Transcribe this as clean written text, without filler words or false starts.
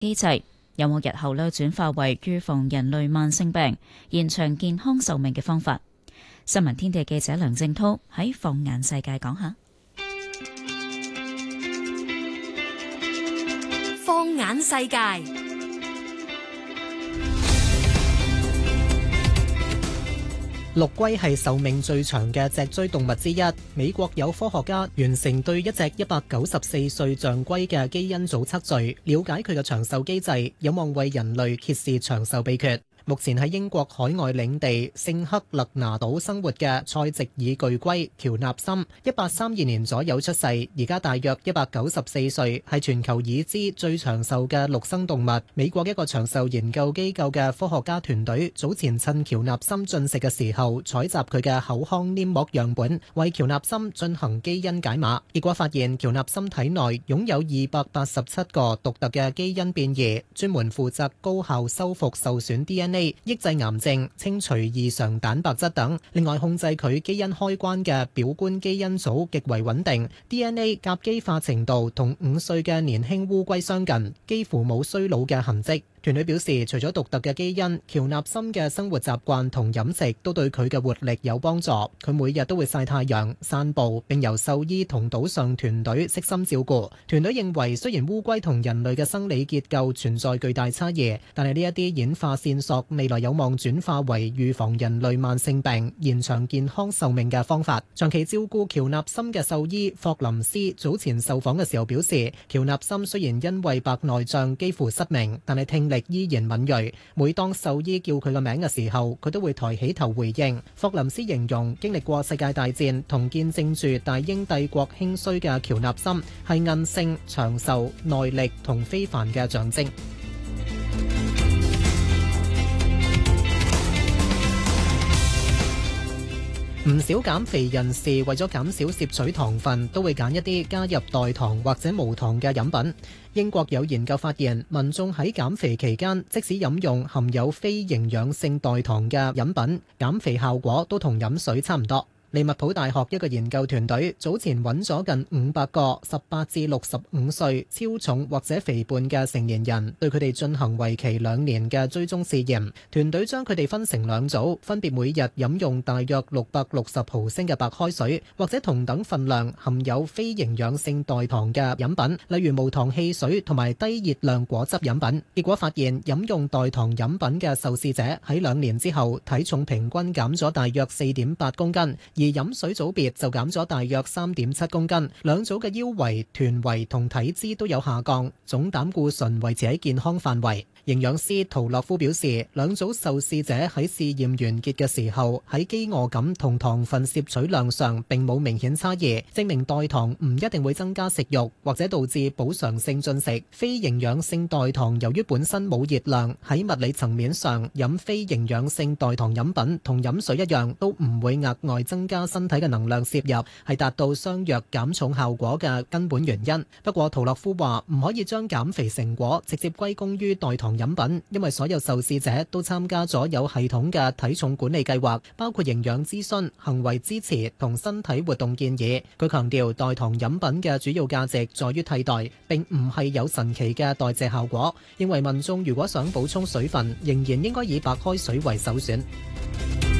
機制，有冇日後呢轉化為預防人類慢性病、延長健康壽命嘅方法？新聞天地記者梁正濤喺放眼世界講下。 放眼世界。 陸龜係壽命最長嘅脊椎動物之一。美國有科學家完成對一隻194歲象龜嘅基因組測序，了解佢嘅長壽機制，有望為人類揭示長壽秘訣。目前喺英國海外領地聖克勒拿島生活嘅塞席爾巨龜喬納森，1832年左右出世，而家大約194歲，係全球已知最長壽嘅陸生動物。美國一個長壽研究機構嘅科學家團隊早前趁喬納森進食嘅時候採集佢嘅口腔黏膜樣本，為喬納森進行基因解碼，結果發現喬納森體內擁有287個獨特嘅基因變異，專門負責高效修復受損 DNA、抑制癌症、清除異常蛋白質等。另外，控制佢基因開關嘅表觀基因組極為穩定， DNA 甲基化程度同5歲嘅年輕烏龜相近，幾乎冇衰老嘅痕跡。團隊表示，除咗獨特嘅基因，喬納森嘅生活習慣同飲食都對佢嘅活力有幫助。佢每日都會曬太陽、散步，並由獸醫同島上團隊悉心照顧。團隊認為，雖然烏龜同人類嘅生理結構存在巨大差異，但係呢一啲演化線索未來有望轉化為預防人類慢性病、延長健康壽命嘅方法。長期照顧喬納森嘅獸醫霍林斯早前受訪嘅時候表示，喬納森雖然因為白內障幾乎失明，但係聽力依然敏銳。每當獸醫叫佢個名嘅時候，佢都會抬起頭回應。霍林斯形容經歷過世界大戰同見證住大英帝國興衰嘅喬納森係韌性、長壽、耐力同非凡嘅象徵。唔少減肥人士為咗減少攝取糖分，都會揀一啲加入代糖或者無糖嘅飲品。英國有研究發現，民眾喺減肥期間，即使飲用含有非營養性代糖嘅飲品，減肥效果都同飲水差唔多。利物浦大學一個研究團隊早前揾咗近500個18至65歲超重或者肥胖嘅成年人，對佢哋進行為期2年嘅追蹤試驗。團隊將佢哋分成2組，分別每日飲用大約660毫升嘅白開水，或者同等份量含有非營養性代糖嘅飲品，例如無糖汽水同埋低熱量果汁飲品。結果發現，飲用代糖飲品嘅受試者喺2年之後，體重平均減咗大約4.8公斤。而飲水組別就減咗大約3.7公斤，兩組嘅腰圍、臀圍同體脂都有下降，總膽固醇維持喺健康範圍。營養師陶洛夫表示，兩組受試者喺試驗完結嘅時候，喺飢餓感同糖分攝取量上並冇明顯差異，證明代糖唔一定會增加食慾或者導致補償性進食。非營養性代糖由於本身冇熱量，喺物理層面上飲非營養性代糖飲品同飲水一樣，都唔會額外增加身體嘅能量攝入，係達到相若減重效果嘅根本原因。不過陶洛夫話唔可以將減肥成果直接歸功於代糖飲品，因為所有受試者都參加咗有系統嘅體重管理計劃，包括營養諮詢、行為支持同身體活動建議。佢強調代糖飲品嘅主要價值在於替代，並唔係有神奇嘅代謝效果。認為民眾如果想補充水分，仍然應該以白開水為首選。